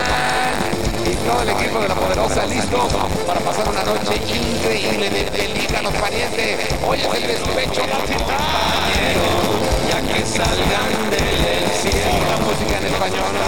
y todo el equipo de La Poderosa listo para pasar una noche increíble de pelícanos, pariente. Hoy es el despecho gitano. Ya que salgan del cielo. La música en español.